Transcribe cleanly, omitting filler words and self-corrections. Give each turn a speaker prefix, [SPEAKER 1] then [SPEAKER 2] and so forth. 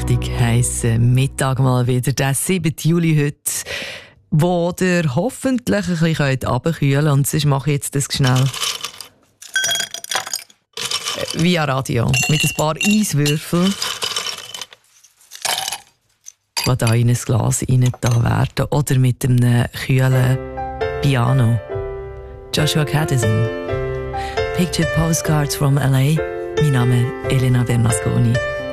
[SPEAKER 1] richtig heissen Mittag mal wieder, der 7. Juli heute, wo ihr hoffentlich ein bisschen runterkühlen könnt. Und sonst mache ich jetzt das schnell via Radio mit ein paar Eiswürfeln, die da in ein Glas rein da werden. Oder mit einem kühlen Piano. Joshua Caddison. Picture Postcards from LA. Mein Name ist Elena Bernasconi.